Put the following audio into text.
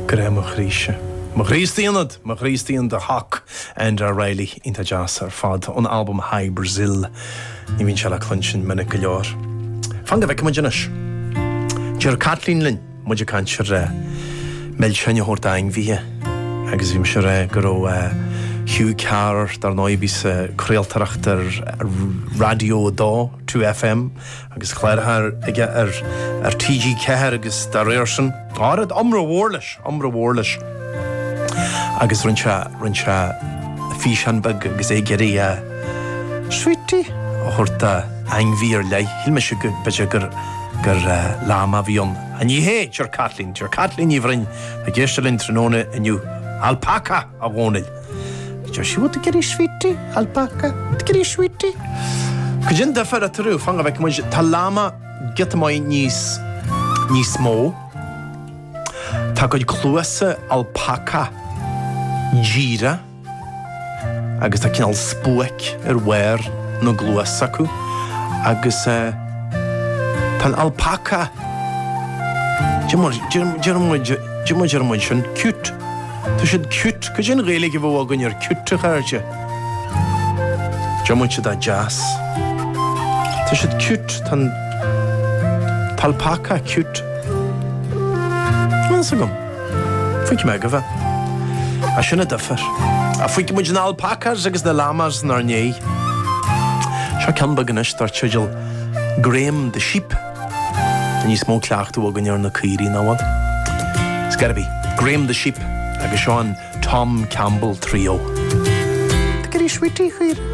Graham Chríise. Má Chrístíon de Hawk and Riley inta jazz ar fad an album High Brazil ní bhín se le clunsin mena go leor. Fanga bheith mo dinis. Dear Kathleen Lynn, mo de can se mell senne hórdaing bhí agus bhím se go Hugh Carr dar nóibís creaaltarach radio dó 2FM agus chléirthar ige ar TG Ceher agus dar réirsin árad amra bhórlis agus rinse físhanbag agus égerí sweetie a chuirta ainmhír lei hilme se beidir gur láma bhíon a ní hé Dear Kathleen í bhrin a ggéistelinn tróna iniu alpaca a bhónil. Just you want to get a sweetie, alpaca, get a sweetie. Could you defer a true fang avec moi talama get my niece mo. Ta could close alpaca gira. Agus ta kinal spoek wear no gluasaku. Agus tal alpaca. Jermo cute. Tu should cute, could you really give a walk on your cute to her? Jamuch da jazz. Tu should cute tan talpaca cute. Once ago. Fik megava. I shouldn't differ. I fik much alpacas against the llamas nor nay. Sha can beginish tar chujil Graham the sheep. And you smoke clach to walk on your nakiri now what? It's gotta be Graham the sheep. Agus Sean Tom Campbell Trio. Get a sweetie here.